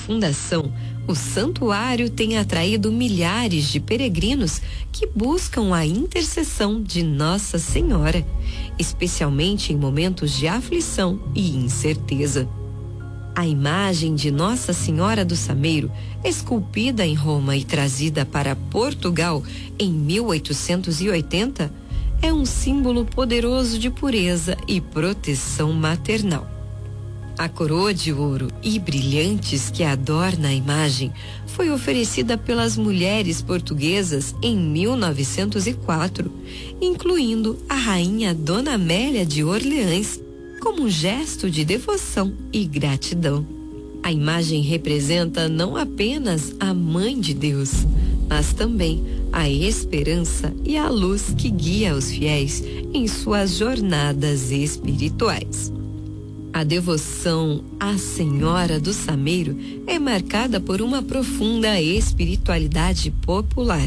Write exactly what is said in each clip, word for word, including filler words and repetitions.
fundação, o santuário tem atraído milhares de peregrinos que buscam a intercessão de Nossa Senhora, especialmente em momentos de aflição e incerteza. A imagem de Nossa Senhora do Sameiro, esculpida em Roma e trazida para Portugal em mil oitocentos e oitenta, é um símbolo poderoso de pureza e proteção maternal. A coroa de ouro e brilhantes que adorna a imagem foi oferecida pelas mulheres portuguesas em mil novecentos e quatro, incluindo a rainha Dona Amélia de Orleans, como um gesto de devoção e gratidão. A imagem representa não apenas a Mãe de Deus, mas também a esperança e a luz que guia os fiéis em suas jornadas espirituais. A devoção à Senhora do Sameiro é marcada por uma profunda espiritualidade popular.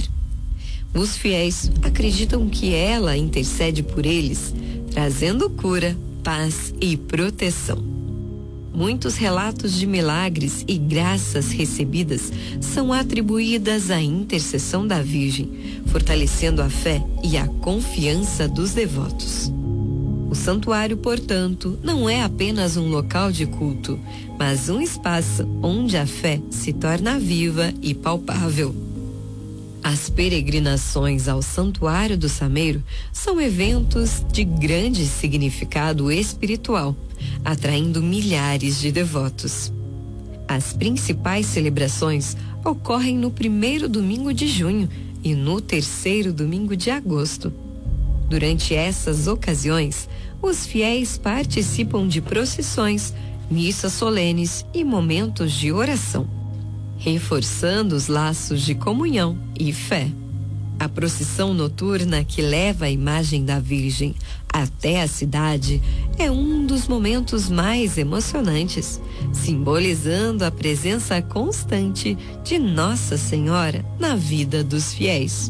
Os fiéis acreditam que ela intercede por eles, trazendo cura, paz e proteção. Muitos relatos de milagres e graças recebidas são atribuídas à intercessão da Virgem, fortalecendo a fé e a confiança dos devotos. O santuário, portanto, não é apenas um local de culto, mas um espaço onde a fé se torna viva e palpável. As peregrinações ao Santuário do Sameiro são eventos de grande significado espiritual, atraindo milhares de devotos. As principais celebrações ocorrem no primeiro domingo de junho e no terceiro domingo de agosto. Durante essas ocasiões, os fiéis participam de procissões, missas solenes e momentos de oração, reforçando os laços de comunhão e fé. A procissão noturna que leva a imagem da Virgem até a cidade é um dos momentos mais emocionantes, simbolizando a presença constante de Nossa Senhora na vida dos fiéis.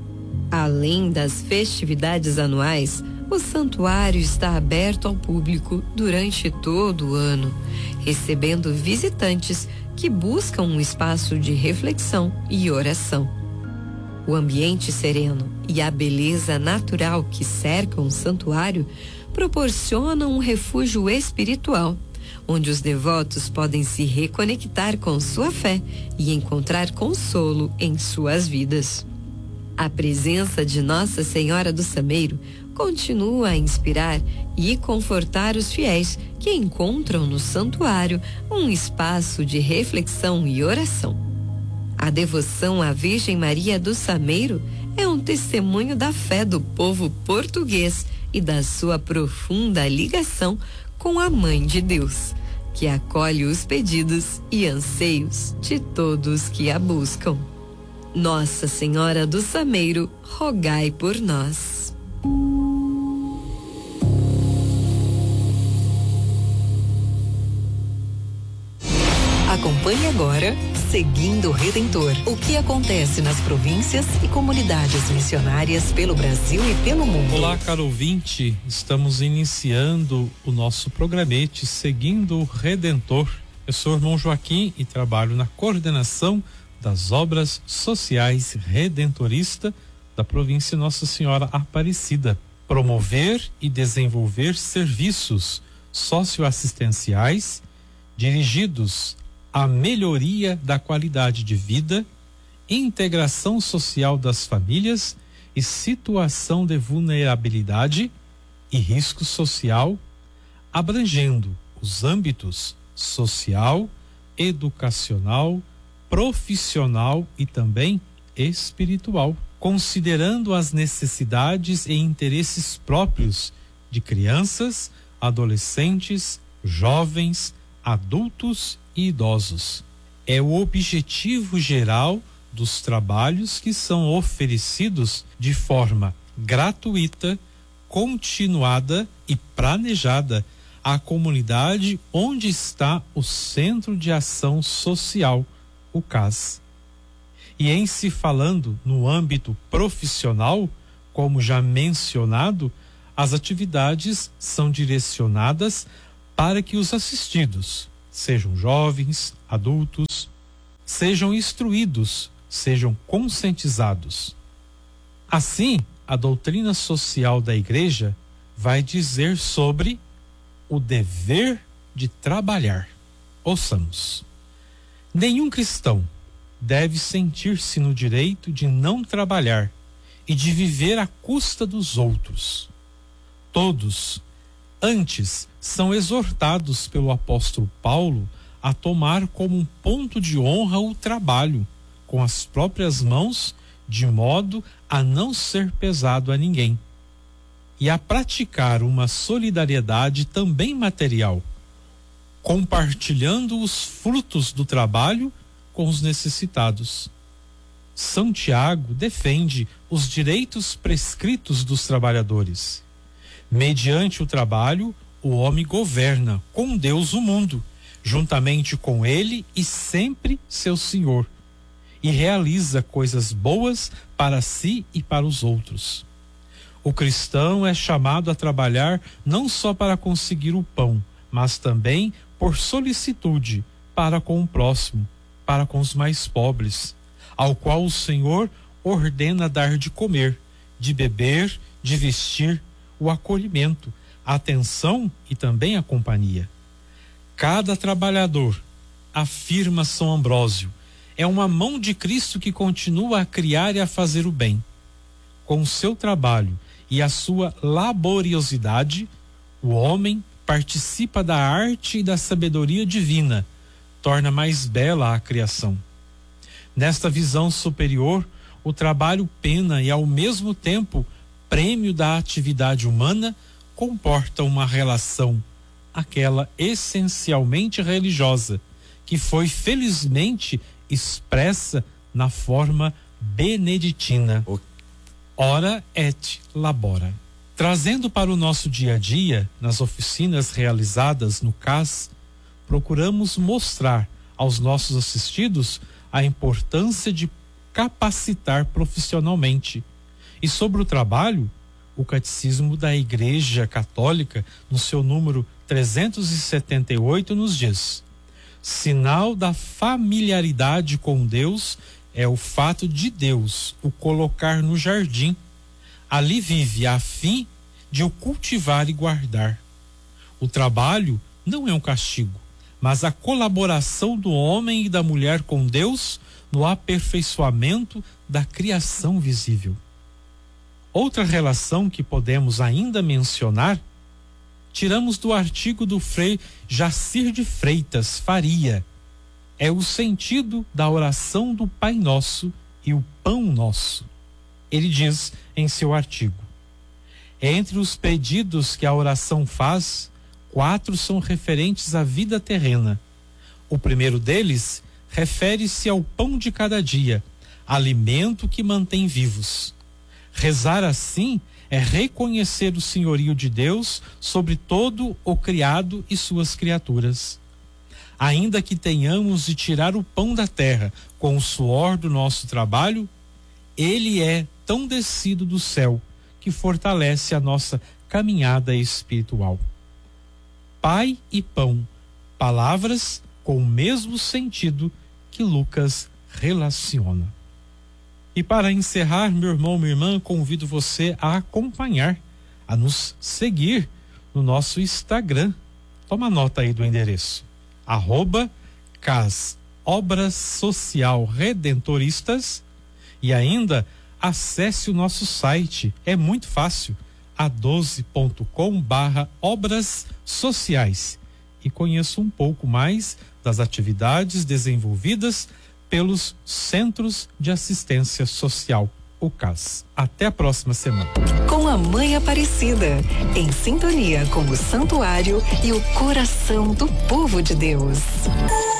Além das festividades anuais, o santuário está aberto ao público durante todo o ano, recebendo visitantes que buscam um espaço de reflexão e oração. O ambiente sereno e a beleza natural que cercam o santuário proporcionam um refúgio espiritual, onde os devotos podem se reconectar com sua fé e encontrar consolo em suas vidas. A presença de Nossa Senhora do Sameiro continua a inspirar e confortar os fiéis que encontram no santuário um espaço de reflexão e oração. A devoção à Virgem Maria do Sameiro é um testemunho da fé do povo português e da sua profunda ligação com a Mãe de Deus, que acolhe os pedidos e anseios de todos que a buscam. Nossa Senhora do Sameiro, rogai por nós. Acompanhe agora Seguindo o Redentor. O que acontece nas províncias e comunidades missionárias pelo Brasil e pelo mundo. Olá, caro ouvinte. Estamos iniciando o nosso programete Seguindo o Redentor. Eu sou o irmão Joaquim e trabalho na coordenação das obras sociais redentorista da província Nossa Senhora Aparecida. Promover e desenvolver serviços socioassistenciais dirigidos à melhoria da qualidade de vida, integração social das famílias e situação de vulnerabilidade e risco social, abrangendo os âmbitos social, educacional, profissional e também espiritual, considerando as necessidades e interesses próprios de crianças, adolescentes, jovens, adultos e idosos. É o objetivo geral dos trabalhos que são oferecidos de forma gratuita, continuada e planejada à comunidade onde está o Centro de Ação Social, o C A S. E em se falando no âmbito profissional, como já mencionado, as atividades são direcionadas para que os assistidos sejam jovens, adultos, sejam instruídos, sejam conscientizados. Assim, a doutrina social da igreja vai dizer sobre o dever de trabalhar. Ouçamos. Nenhum cristão deve sentir-se no direito de não trabalhar e de viver à custa dos outros. Todos, antes, são exortados pelo apóstolo Paulo a tomar como um ponto de honra o trabalho com as próprias mãos, de modo a não ser pesado a ninguém, e a praticar uma solidariedade também material, compartilhando os frutos do trabalho com os necessitados. São Tiago defende os direitos prescritos dos trabalhadores. Mediante o trabalho, o homem governa com Deus o mundo, juntamente com ele e sempre seu Senhor, e realiza coisas boas para si e para os outros. O cristão é chamado a trabalhar não só para conseguir o pão, mas também por solicitude para com o próximo, para com os mais pobres, ao qual o Senhor ordena dar de comer, de beber, de vestir, o acolhimento, a atenção e também a companhia. Cada trabalhador, afirma São Ambrósio, é uma mão de Cristo que continua a criar e a fazer o bem. Com o seu trabalho e a sua laboriosidade, o homem participa da arte e da sabedoria divina, torna mais bela a criação. Nesta visão superior, o trabalho pena e ao mesmo tempo prêmio da atividade humana comporta uma relação, aquela essencialmente religiosa, que foi felizmente expressa na forma beneditina. Ora et labora. Trazendo para o nosso dia a dia, nas oficinas realizadas no C A S, procuramos mostrar aos nossos assistidos a importância de capacitar profissionalmente. E sobre o trabalho, o Catecismo da Igreja Católica, no seu número trezentos e setenta e oito, nos diz: sinal da familiaridade com Deus é o fato de Deus o colocar no jardim. Ali vive a fim de o cultivar e guardar. O trabalho não é um castigo, mas a colaboração do homem e da mulher com Deus no aperfeiçoamento da criação visível. Outra relação que podemos ainda mencionar, tiramos do artigo do Frei Jacir de Freitas Faria, é o sentido da oração do Pai Nosso e o Pão Nosso. Ele diz em seu artigo: entre os pedidos que a oração faz, quatro são referentes à vida terrena. O primeiro deles refere-se ao pão de cada dia, alimento que mantém vivos. Rezar assim é reconhecer o senhorio de Deus sobre todo o criado e suas criaturas. Ainda que tenhamos de tirar o pão da terra com o suor do nosso trabalho, ele é tão descido do céu que fortalece a nossa caminhada espiritual. Pai e pão, palavras com o mesmo sentido que Lucas relaciona. E para encerrar, meu irmão, minha irmã, convido você a acompanhar, a nos seguir no nosso Instagram. Toma nota aí do endereço: arroba Cas Obras Social Redentoristas, e ainda acesse o nosso site, é muito fácil, a doze ponto com barra obras sociais, e conheça um pouco mais das atividades desenvolvidas pelos Centros de Assistência Social, o C A S. Até a próxima semana. Com a Mãe Aparecida, em sintonia com o santuário e o coração do povo de Deus.